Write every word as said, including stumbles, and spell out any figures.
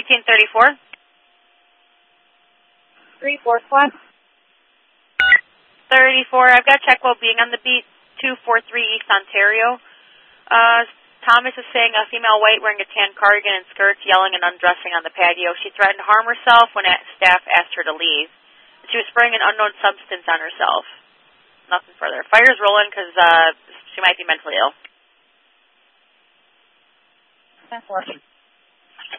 eighteen thirty-four. three four squad. thirty-four. I've got check well being on the beat. two four three East Ontario. Uh, Thomas is saying a female white wearing a tan cardigan and skirts yelling and undressing on the patio. She threatened to harm herself when staff asked her to leave. She was spraying an unknown substance on herself. Nothing further. Fire's rolling because uh, she might be mentally ill. ten four.